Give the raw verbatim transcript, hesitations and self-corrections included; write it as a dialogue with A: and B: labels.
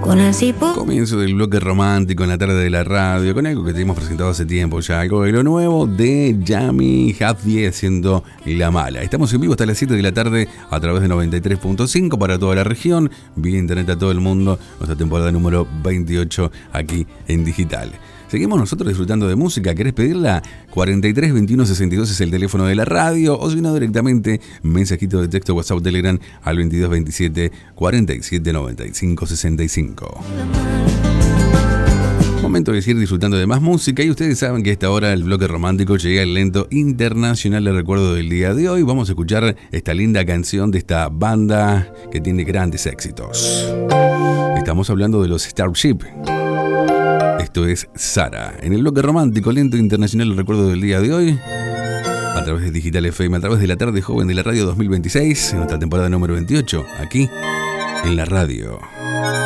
A: con el cipo.
B: Comienzo del bloque romántico en la tarde de la radio, con algo que te hemos presentado hace tiempo ya, algo de lo nuevo de Yami Hadji haciendo La Mala. Estamos en vivo hasta las siete de la tarde a través de noventa y tres punto cinco para toda la región, vía internet a todo el mundo, nuestra temporada número veintiocho aquí en digital. Seguimos nosotros disfrutando de música. ¿Querés pedirla? cuarenta y tres veintiuno sesenta y dos es el teléfono de la radio, o si no directamente mensajito de texto WhatsApp Telegram al veintidós veintisiete cuarenta y siete noventa y cinco sesenta y cinco. Momento de seguir disfrutando de más música, y ustedes saben que a esta hora el bloque romántico llega el lento internacional de recuerdo del día de hoy. Vamos a escuchar esta linda canción de esta banda que tiene grandes éxitos. Estamos hablando de los Starship. Esto es Sara, en el bloque romántico, lento internacional, el recuerdo del día de hoy, a través de Digital F M, a través de la tarde joven de la radio dos mil veintiséis, en nuestra temporada número veintiocho, aquí en la radio.